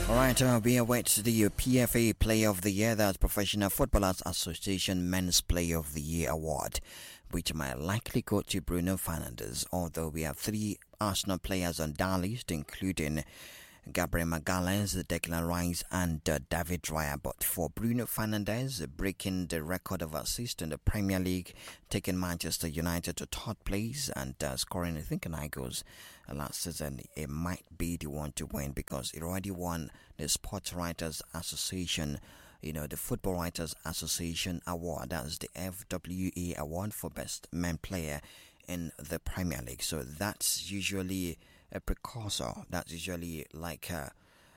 All right, we await the PFA Player of the Year, that's Professional Footballers Association Men's Player of the Year award, which might likely go to Bruno Fernandes, although we have 3 Arsenal players on that list, including Gabriel Magalhaes, Declan Rice, and David Raya. But for Bruno Fernandes, breaking the record of assists in the Premier League, taking Manchester United to third place, and scoring, I think, 9 goals last season, it might be the one to win because it already won the Sports Writers Association, the Football Writers Association award. That's the FWA award for Best Men Player in the Premier League. So that's usually a precursor. That's usually like a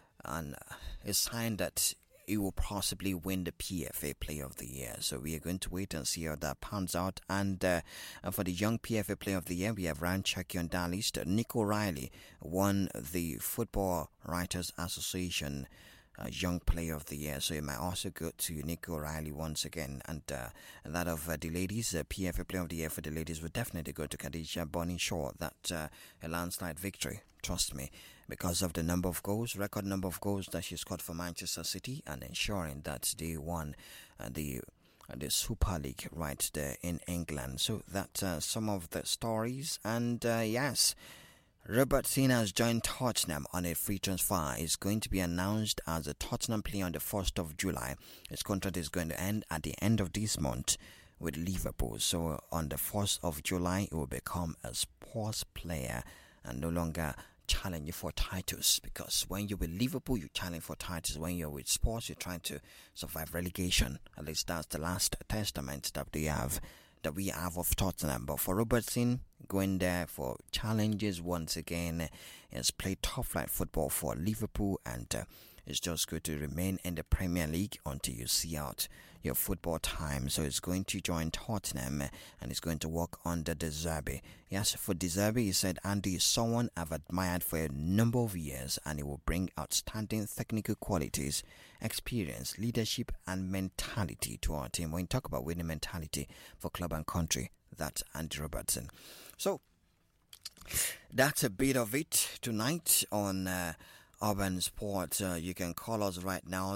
sign that he will possibly win the PFA Player of the Year. So we are going to wait and see how that pans out. And for the young PFA Player of the Year, we have Ryan Cherky on that list. Nico Riley won the Football Writers Association Young Player of the Year, so it might also go to Nico Riley once again. And that of the ladies, PFA Player of the Year for the ladies would definitely go to Khadija Bonny Shaw. That a landslide victory, trust me, because of the record number of goals that she scored for Manchester City, and ensuring that they won the Super League right there in England. So that's some of the stories. And yes, Robertson has joined Tottenham on a free transfer. He's going to be announced as a Tottenham player on the 1st of July. His contract is going to end at the end of this month with Liverpool. So on the 1st of July, he will become a sports player and no longer challenge for titles, because when you're with Liverpool, you challenge for titles. When you're with sports, you're trying to survive relegation. At least that's the last testament that we have of Tottenham. But for Robertson, going there for challenges once again, he has played top flight football for Liverpool, and it's just good to remain in the Premier League until you see out your football time. So he's going to join Tottenham and he's going to work under De Zerbi. Yes, for De Zerbi, he said, Andy is someone I've admired for a number of years, and he will bring outstanding technical qualities, experience, leadership and mentality to our team. When you talk about winning mentality for club and country, that's Andy Robertson. So that's a bit of it tonight on Urban Sport. You can call us right now,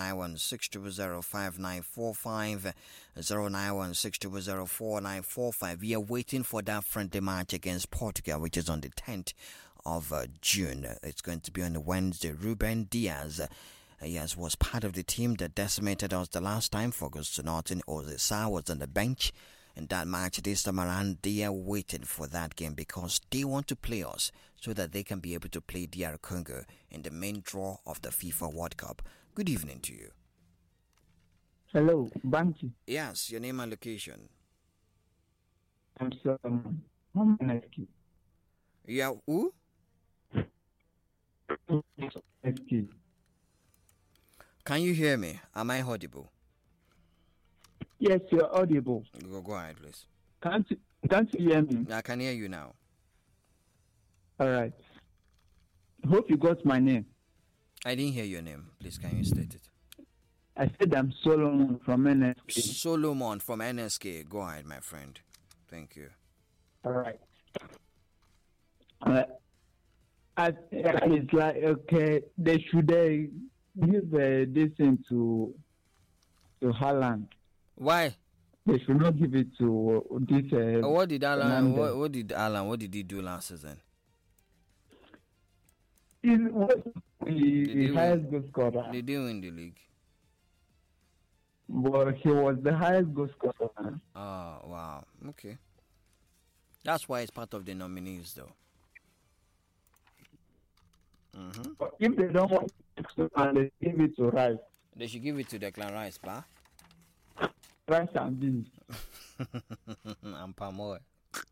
091-600-5945, 091-600-4945. We are waiting for that friendly match against Portugal, which is on the 10th of June. It's going to be on a Wednesday. Ruben Diaz, yes, was part of the team that decimated us the last time. Ferguson Norton Ozisa was on the bench in that match. This time around, they are waiting for that game because they want to play us so that they can be able to play DR Congo in the main draw of the FIFA World Cup. Good evening to you. Hello, Banky. Yes, your name and location. I'm Solomon. SK. Yeah, who? SK. Can you hear me? Am I audible? Yes, you're audible. Go ahead, please. Can't you hear me? I can hear you now. All right. Hope you got my name. I didn't hear your name. Please, can you state it? I said I'm Solomon from NSK. Solomon from NSK. Go ahead, my friend. Thank you. All right. It's like, okay, they should give this thing to Haaland. Why? They should not give it to this. What did Alan? What did Alan? What did he do last season? He was the highest goal scorer. They didn't win the league. But he was the highest goal scorer. Oh wow! Okay, that's why it's part of the nominees, though. Mm-hmm. But if they don't want to, and they give it to Rice. They should give it to Declan Rice, pa. Rice and beans. And palm oil.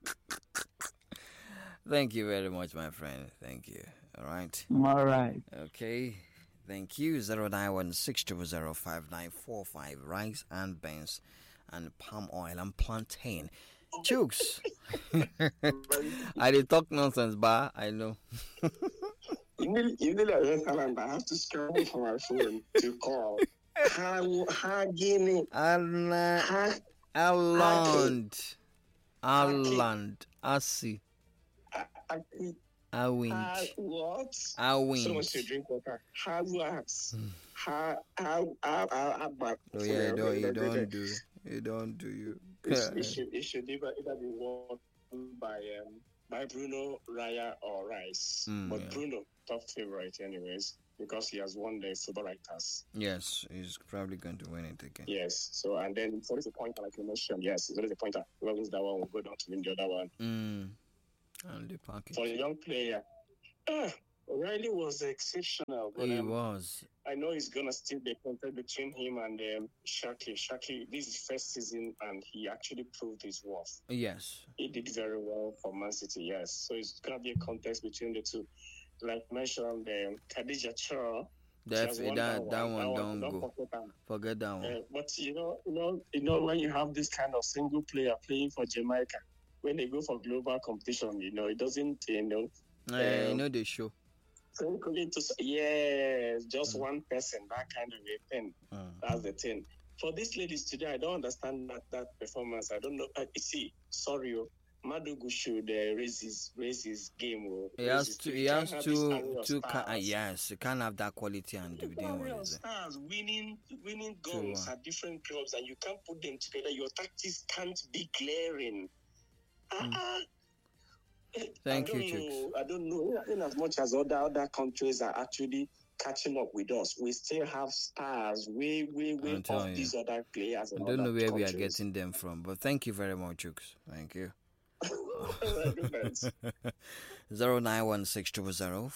Thank you very much, my friend. Thank you. All right. All right. Okay. Thank you. 091-600-5945. Rice and beans and palm oil and plantain. Chooks. I did talk nonsense, but I know. You need a restaurant. I have to scroll for my phone to call. Aland. I win. What? I win. So much to drink water. How works? How Oh yeah, you don't do. You. It should either be won by Bruno, Raya, or Rice. But yeah. Bruno, top favorite, anyways, because he has won the football writers. Yes, he's probably going to win it again. Yes. So and then it's always a pointer, like you mentioned. Yes, it's always a pointer. Whoever wins that one will go down to win the other one. And the package. For a young player, O'Reilly was exceptional. But, he was. I know it's gonna still be a contest between him and Shaki. Shaki, this is his first season, and he actually proved his worth. Yes. He did very well for Man City. Yes, so it's gonna be a contest between the two. Like mentioned, Khadija Chor. That one don't go. Forget that one. But you know when you have this kind of single player playing for Jamaica, when they go for global competition, it doesn't, the show. Yes, just one person, that kind of a thing. That's the thing. For these ladies today, I don't understand that performance. I don't know. Sorry, Madugu should raise his game. He has to. Yes, you can't have that quality and do stars winning goals at different clubs, and you can't put them together. Your tactics can't be glaring. Thank you, Chicks. I don't know. In as much as other countries are actually catching up with us, we still have stars way off these other players. I don't know where we are getting them from, but thank you very much, Chooks. Thank you. 09162005945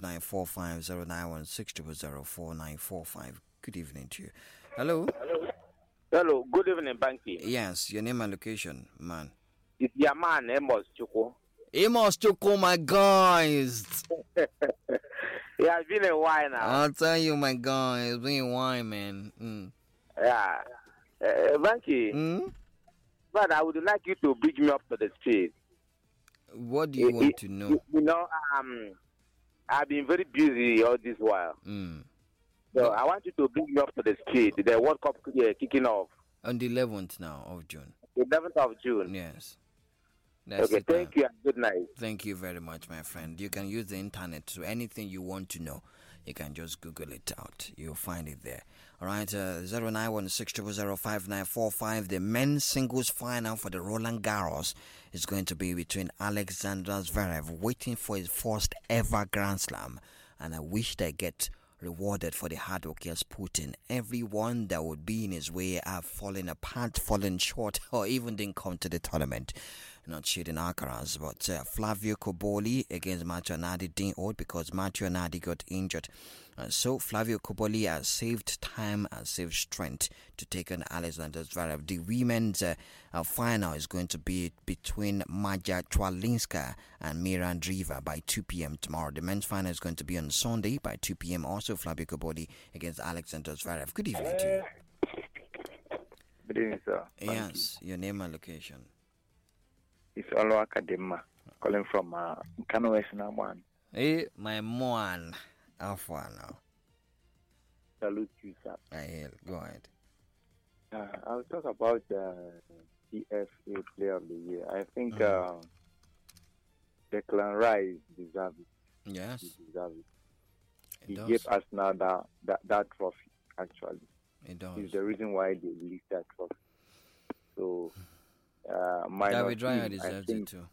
09162004945. Good evening to you. Hello. Good evening, Banky. Yes, your name and location, man. It's your man, Amos Chuko. Amos Chuko, my guys. Yeah, it's been a while now. I'll tell you, my guy, it's been a while, man. Yeah. Banky. But I would like you to bring me up to the speed. What do you want to know? I've been very busy all this while. So I want you to bring me up to the speed. The World Cup kicking off. On the 11th now of June. 11th of June. Yes. That's okay, thank you and good night. Thank you very much, my friend. You can use the internet, so anything you want to know, you can just Google it out. You'll find it there. All right, 09162005945. The men's singles final for the Roland Garros is going to be between Alexander Zverev, waiting for his first ever Grand Slam. And I wish they get rewarded for the hard work he has put in. Everyone that would be in his way have fallen apart, fallen short, or even didn't come to the tournament. Not shooting Alcaraz, but Flavio Cobolli against Matteo Nardi didn't hold because Matteo Nardi got injured. So Flavio Cobolli has saved time and saved strength to take on Alexander Zverev. The women's final is going to be between Maja Chwalinska and Mira Andreeva by 2 p.m. tomorrow. The men's final is going to be on Sunday by 2 p.m. Also Flavio Cobolli against Alexander Zverev. Good evening to you. Good evening, sir. Yes, your name and location. It's Olo Akadema, calling from Kano West Naman. Hey, my man. How far now? Salute you, sir. Go ahead. I'll talk about the PFA Player of the Year. I think Declan Rice deserves it. Yes. He deserves it. He gave us now that trophy, actually. It does. It's the reason why they released that trophy. So, David Raya deserves it too.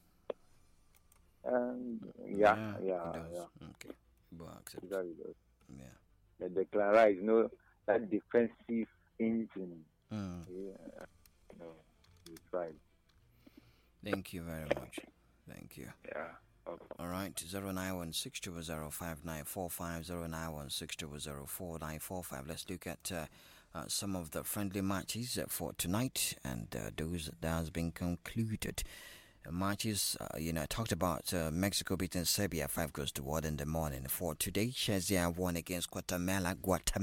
Yeah. Okay. Yeah. The Declan Rice, that defensive engine. He's right. Thank you very much. Thank you. Yeah. Okay. All right, 09162005945, 09162004945. Let's look at some of the friendly matches for tonight and those that has been concluded. Matches, I talked about Mexico beating Serbia 5-1 in the morning. For today, Czechia won against Guatemala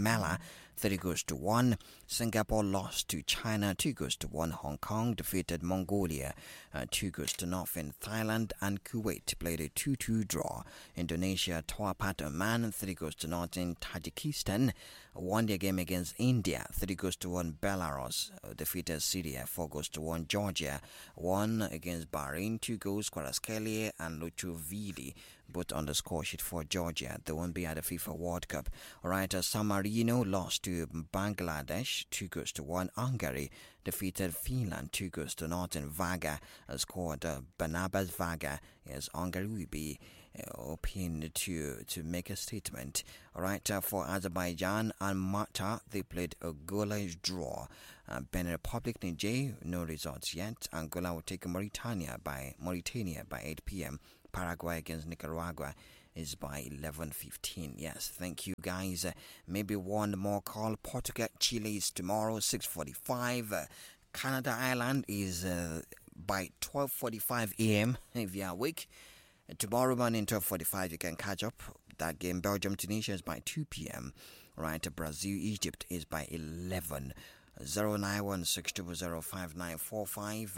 3-1. Singapore lost to China 2-1. Hong Kong defeated Mongolia 2-0. In Thailand and Kuwait played a 2-2 draw. Indonesia tore apart Oman 3-0. In Tajikistan won their game against India 3-1. Belarus defeated Syria 4-1. Georgia won against Bahrain 2 goals. Kvaratskhelia and Luchuvili both on the score sheet for Georgia. They won't be at the FIFA World Cup. All right, San Marino lost to Bangladesh 2-1. Hungary defeated Finland 2-0. Vaga scored. Barnabas Vaga. Yes, Hungary will be hoping to make a statement. All right, for Azerbaijan and Malta, they played a goalless draw. Benin Republic, Niger, no results yet. Angola will take Mauritania by 8 p.m. Paraguay against Nicaragua is by 11:15. Yes, thank you guys. Maybe one more call. Portugal, Chile is tomorrow 6:45. Canada, Ireland is by 12:45 a.m. if you are awake. Tomorrow morning 12:45 you can catch up that game. Belgium, Tunisia is by 2 p.m. Right, Brazil, Egypt is by 11. 09162005945,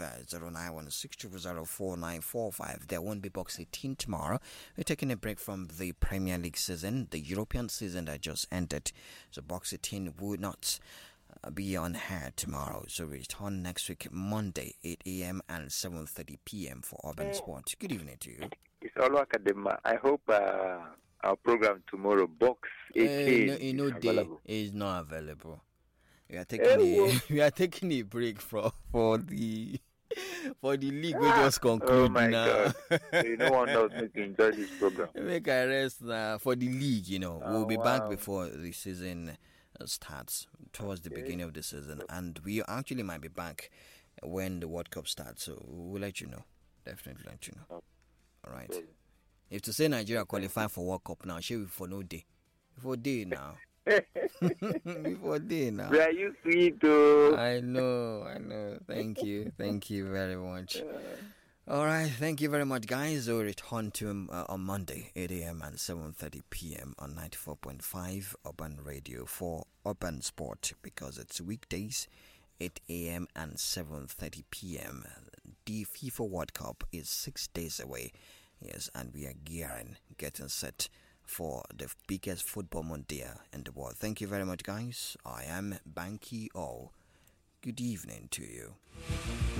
09162004945. There won't be Box 18 tomorrow. We're taking a break from the Premier League season, the European season that just ended. So Box 18 will not be on air tomorrow. So we return next week, Monday, 8 a.m. and 7:30 p.m. for Urban Sports. Good evening to you. It's all Academa. I hope our program tomorrow, Box 18, is not available. We are taking a break for the league. We just conclude. Oh my God! So you don't want us to enjoy this program. Make a rest for the league. We'll be back before the season starts, towards the beginning of the season, and we actually might be back when the World Cup starts. So we'll let you know. Definitely let you know. All right. If to say Nigeria qualify for World Cup now, shall we for no day? For day now. Before day now. Where you sweet though? I know. Thank you very much. All right, thank you very much, guys. We'll return to on Monday, 8 a.m. and 7:30 p.m. on 94.5 Urban Radio for Urban Sport, because it's weekdays, 8 a.m. and 7:30 p.m. The FIFA World Cup is 6 days away. Yes, and we are getting set for the biggest football mondial in the world. Thank you very much, guys. I am Banky O. Good evening to you.